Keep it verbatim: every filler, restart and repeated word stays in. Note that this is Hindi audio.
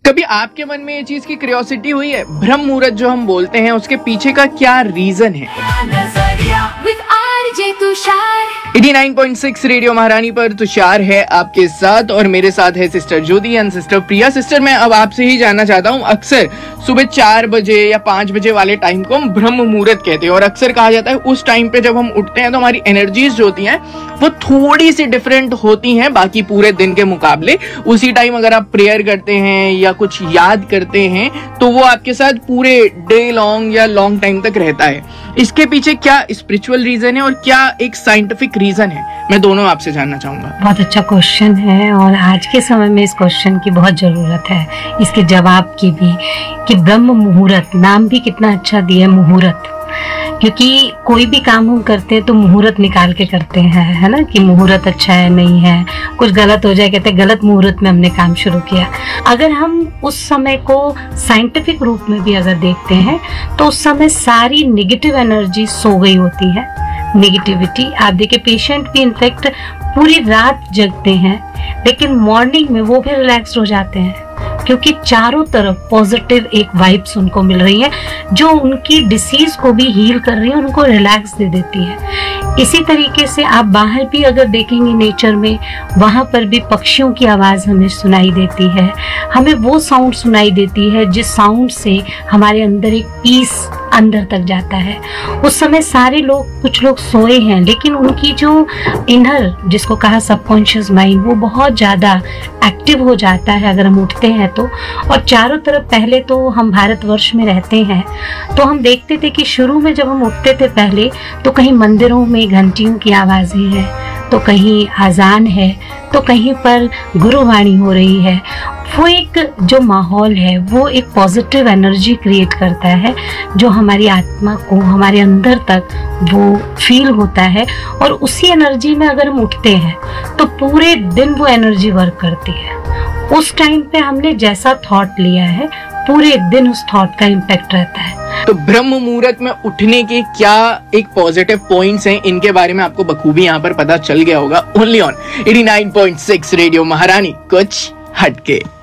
कभी आपके मन में ये चीज की क्यूरियोसिटी हुई है, ब्रह्म मुहूर्त जो हम बोलते हैं उसके पीछे का क्या रीजन है? Eighty nine point six radio महारानी पर तुषार है आपके साथ और मेरे साथ है sister Jyoti and sister Priya. Sister, मैं अब आपसे ही जानना चाहता हूँ, अक्सर सुबह चार बजे या पांच बजे वाले टाइम को हम ब्रह्म मुहूर्त कहते हैं और अक्सर कहा जाता है उस टाइम पे जब हम उठते हैं तो हमारी एनर्जीज जो होती हैं वो थोड़ी सी डिफरेंट होती हैं बाकी पूरे दिन के मुकाबले। उसी टाइम अगर आप प्रेयर करते हैं या कुछ याद करते हैं तो वो आपके साथ पूरे डे लॉन्ग या लॉन्ग टाइम तक रहता है। इसके पीछे क्या स्पिरिचुअल रीजन है और क्या एक साइंटिफिक रीजन है, मैं दोनों आपसे जानना चाहूंगा। बहुत अच्छा क्वेश्चन है और आज के समय में इस क्वेश्चन की बहुत जरूरत है, इसके जवाब की भी। कि ब्रह्म मुहूर्त, नाम भी कितना अच्छा दिया है, मुहूर्त। क्योंकि कोई भी काम हम करते हैं तो मुहूर्त निकाल के करते हैं, है ना, कि मुहूर्त अच्छा है नहीं है, कुछ गलत हो जाए कहते हैं गलत मुहूर्त में हमने काम शुरू किया। अगर हम उस समय को साइंटिफिक रूप में भी अगर देखते हैं तो उस समय सारी नेगेटिव एनर्जी सो गई होती है। नेगेटिविटी, आप देखिए पेशेंट भी इनफैक्ट पूरी रात जगते हैं लेकिन मॉर्निंग में वो भी रिलैक्स हो जाते हैं क्योंकि चारों तरफ पॉजिटिव एक वाइब्स उनको मिल रही है जो उनकी डिसीज को भी हील कर रही है, उनको रिलैक्स दे देती है। इसी तरीके से आप बाहर भी अगर देखेंगे नेचर में, वहां पर भी पक्षियों की आवाज हमें सुनाई देती है, हमें वो साउंड सुनाई देती है जिस साउंड से हमारे अंदर एक पीस अंदर तक जाता है। उस समय सारे लोग, कुछ लोग सोए हैं लेकिन उनकी जो इनर, जिसको कहा सबकॉन्शियस माइंड, वो बहुत ज्यादा एक्टिव हो जाता है अगर हम उठते हैं तो। और चारों तरफ, पहले तो हम भारतवर्ष में रहते हैं तो हम देखते थे कि शुरू में जब हम उठते थे पहले तो कहीं मंदिरों में घंटियों की आवाजें हैं, तो कहीं आजान है, तो कहीं पर गुरुवाणी हो रही है। वो एक जो माहौल है वो एक पॉजिटिव एनर्जी क्रिएट करता है जो हमारी आत्मा को, हमारे अंदर तक वो फील होता है। और उसी एनर्जी में अगर हम उठते हैं तो पूरे दिन वो एनर्जी वर्क करती है। उस टाइम पे हमने जैसा थॉट लिया है पूरे दिन उस थॉट का इम्पैक्ट रहता है। तो ब्रह्म मुहूर्त में उठने के क्या एक पॉजिटिव पॉइंट्स हैं, इनके बारे में आपको बखूबी यहाँ पर पता चल गया होगा। Only on eighty nine point six radio महारानी, कुछ हटके।